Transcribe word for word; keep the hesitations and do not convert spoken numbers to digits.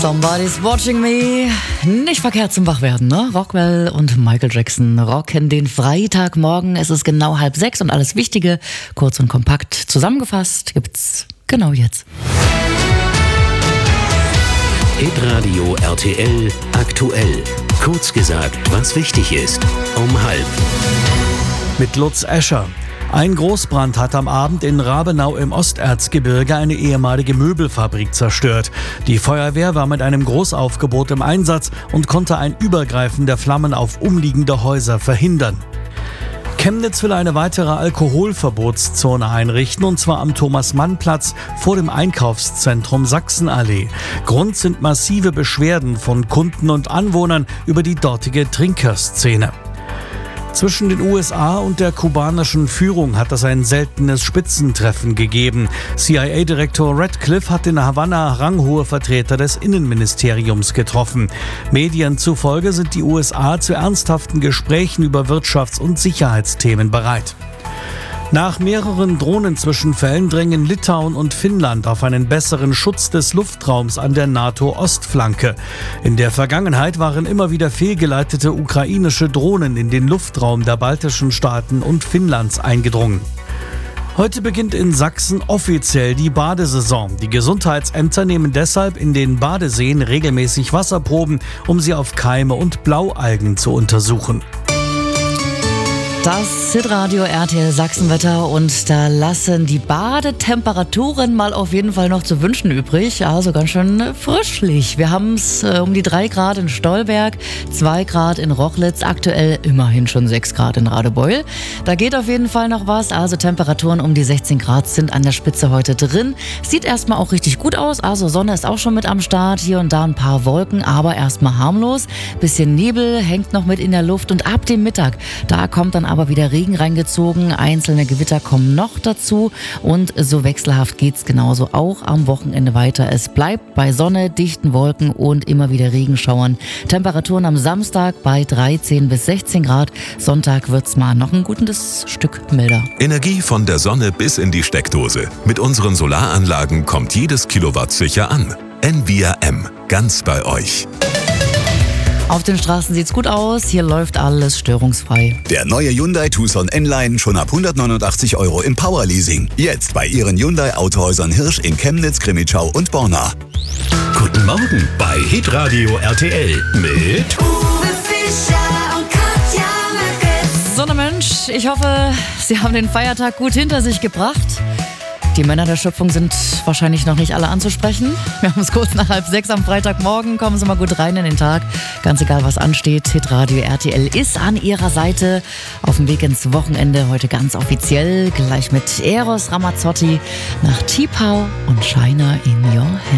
Somebody's Watching Me. Nicht verkehrt zum Wachwerden, ne? Rockwell und Michael Jackson rocken den Freitagmorgen. Es ist genau halb sechs und alles Wichtige, kurz und kompakt zusammengefasst, gibt's genau jetzt. Hitradio R T L aktuell. Kurz gesagt, was wichtig ist. Um halb. Mit Lutz Escher. Ein Großbrand hat am Abend in Rabenau im Osterzgebirge eine ehemalige Möbelfabrik zerstört. Die Feuerwehr war mit einem Großaufgebot im Einsatz und konnte ein Übergreifen der Flammen auf umliegende Häuser verhindern. Chemnitz will eine weitere Alkoholverbotszone einrichten, und zwar am Thomas-Mann-Platz vor dem Einkaufszentrum Sachsenallee. Grund sind massive Beschwerden von Kunden und Anwohnern über die dortige Trinkerszene. Zwischen den U S A und der kubanischen Führung hat es ein seltenes Spitzentreffen gegeben. C I A-Direktor Radcliffe hat in Havanna ranghohe Vertreter des Innenministeriums getroffen. Medien zufolge sind die U S A zu ernsthaften Gesprächen über Wirtschafts- und Sicherheitsthemen bereit. Nach mehreren Drohnenzwischenfällen drängen Litauen und Finnland auf einen besseren Schutz des Luftraums an der NATO-Ostflanke. In der Vergangenheit waren immer wieder fehlgeleitete ukrainische Drohnen in den Luftraum der baltischen Staaten und Finnlands eingedrungen. Heute beginnt in Sachsen offiziell die Badesaison. Die Gesundheitsämter nehmen deshalb in den Badeseen regelmäßig Wasserproben, um sie auf Keime und Blaualgen zu untersuchen. Das Hitradio R T L Sachsenwetter, und da lassen die Badetemperaturen mal auf jeden Fall noch zu wünschen übrig. Also ganz schön frischlich. Wir haben es äh, um die drei Grad in Stolberg, zwei Grad in Rochlitz, aktuell immerhin schon sechs Grad in Radebeul. Da geht auf jeden Fall noch was. Also Temperaturen um die sechzehn Grad sind an der Spitze heute drin. Sieht erstmal auch richtig gut aus. Also Sonne ist auch schon mit am Start. Hier und da ein paar Wolken, aber erstmal harmlos. Bisschen Nebel hängt noch mit in der Luft, und ab dem Mittag, da kommt dann aber wieder Regen reingezogen. Einzelne Gewitter kommen noch dazu, und so wechselhaft geht's genauso auch am Wochenende weiter. Es bleibt bei Sonne, dichten Wolken und immer wieder Regenschauern. Temperaturen am Samstag bei dreizehn bis sechzehn Grad. Sonntag wird's mal noch ein gutes Stück milder. Energie von der Sonne bis in die Steckdose. Mit unseren Solaranlagen kommt jedes Kilowatt sicher an. Envia M, ganz bei euch. Auf den Straßen sieht's gut aus, hier läuft alles störungsfrei. Der neue Hyundai Tucson N-Line schon ab hundertneunundachtzig Euro im Powerleasing. Jetzt bei Ihren Hyundai Autohäusern Hirsch in Chemnitz, Crimmitschau und Borna. Guten Morgen bei Hitradio R T L mit Uwe Fischer und Katja Merkes. So, ne Mensch, ich hoffe, Sie haben den Feiertag gut hinter sich gebracht. Die Männer der Schöpfung sind wahrscheinlich noch nicht alle anzusprechen. Wir haben es kurz nach halb sechs am Freitagmorgen. Kommen Sie mal gut rein in den Tag. Ganz egal, was ansteht. Hitradio R T L ist an Ihrer Seite. Auf dem Weg ins Wochenende heute ganz offiziell. Gleich mit Eros Ramazzotti nach T-Pow und China in Your Hand.